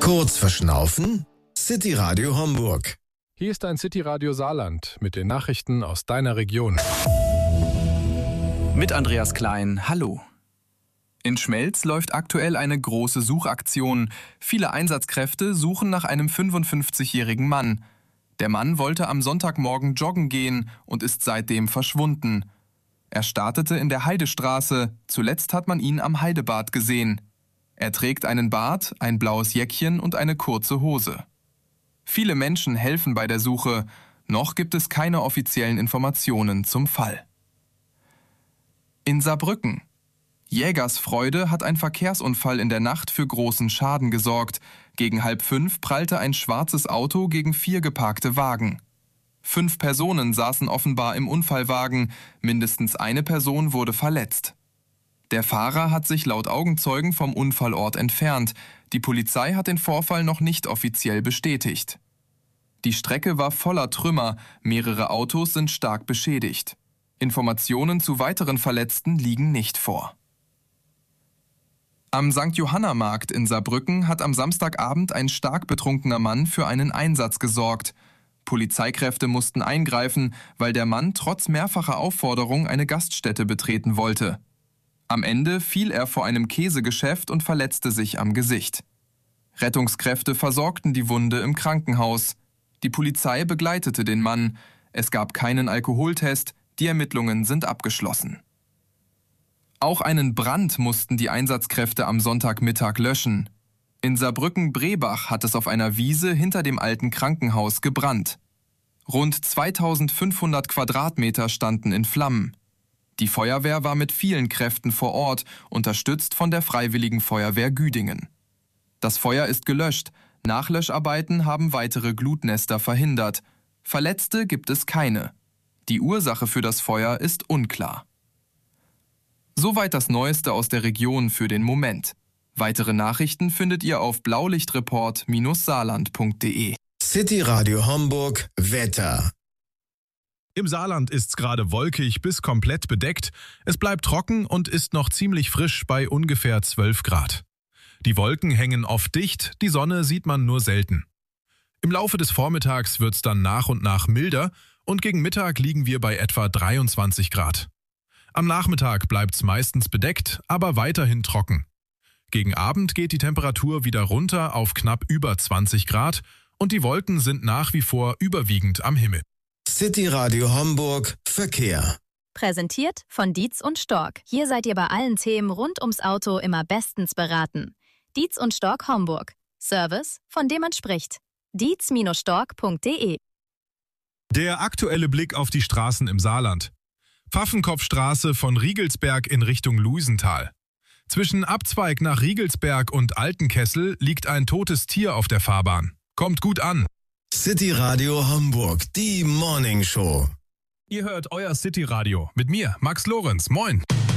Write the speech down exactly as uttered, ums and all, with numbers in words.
Kurz verschnaufen? City Radio Homburg. Hier ist ein City Radio Saarland mit den Nachrichten aus deiner Region. Mit Andreas Klein, hallo. In Schmelz läuft aktuell eine große Suchaktion. Viele Einsatzkräfte suchen nach einem fünfundfünfzigjährigen Mann. Der Mann wollte am Sonntagmorgen joggen gehen und ist seitdem verschwunden. Er startete in der Heidestraße, zuletzt hat man ihn am Heidebad gesehen. Er trägt einen Bart, ein blaues Jäckchen und eine kurze Hose. Viele Menschen helfen bei der Suche, noch gibt es keine offiziellen Informationen zum Fall. In Saarbrücken. Jägersfreude hat ein Verkehrsunfall in der Nacht für großen Schaden gesorgt. Gegen halb fünf prallte ein schwarzes Auto gegen vier geparkte Wagen. Fünf Personen saßen offenbar im Unfallwagen, mindestens eine Person wurde verletzt. Der Fahrer hat sich laut Augenzeugen vom Unfallort entfernt. Die Polizei hat den Vorfall noch nicht offiziell bestätigt. Die Strecke war voller Trümmer, mehrere Autos sind stark beschädigt. Informationen zu weiteren Verletzten liegen nicht vor. Am Sankt Johanna-Markt in Saarbrücken hat am Samstagabend ein stark betrunkener Mann für einen Einsatz gesorgt. Polizeikräfte mussten eingreifen, weil der Mann trotz mehrfacher Aufforderung eine Gaststätte betreten wollte. Am Ende fiel er vor einem Käsegeschäft und verletzte sich am Gesicht. Rettungskräfte versorgten die Wunde im Krankenhaus. Die Polizei begleitete den Mann. Es gab keinen Alkoholtest, die Ermittlungen sind abgeschlossen. Auch einen Brand mussten die Einsatzkräfte am Sonntagmittag löschen. In Saarbrücken-Brebach hat es auf einer Wiese hinter dem alten Krankenhaus gebrannt. Rund zweitausendfünfhundert Quadratmeter standen in Flammen. Die Feuerwehr war mit vielen Kräften vor Ort, unterstützt von der Freiwilligen Feuerwehr Güdingen. Das Feuer ist gelöscht, Nachlöscharbeiten haben weitere Glutnester verhindert. Verletzte gibt es keine. Die Ursache für das Feuer ist unklar. Soweit das Neueste aus der Region für den Moment. Weitere Nachrichten findet ihr auf blaulichtreport saarland punkt de. City Radio Homburg Wetter. Im Saarland ist's gerade wolkig bis komplett bedeckt. Es bleibt trocken und ist noch ziemlich frisch bei ungefähr zwölf Grad. Die Wolken hängen oft dicht, die Sonne sieht man nur selten. Im Laufe des Vormittags wird's dann nach und nach milder und gegen Mittag liegen wir bei etwa dreiundzwanzig Grad. Am Nachmittag bleibt's meistens bedeckt, aber weiterhin trocken. Gegen Abend geht die Temperatur wieder runter auf knapp über zwanzig Grad und die Wolken sind nach wie vor überwiegend am Himmel. City Radio Homburg Verkehr. Präsentiert von Dietz und Stork. Hier seid ihr bei allen Themen rund ums Auto immer bestens beraten. Dietz und Stork Homburg. Service, von dem man spricht. dietz Stork punkt de. Der aktuelle Blick auf die Straßen im Saarland. Pfaffenkopfstraße von Riegelsberg in Richtung Luisenthal. Zwischen Abzweig nach Riegelsberg und Altenkessel liegt ein totes Tier auf der Fahrbahn. Kommt gut an. City Radio Homburg, die Morning Show. Ihr hört euer City Radio mit mir, Max Lorenz. Moin.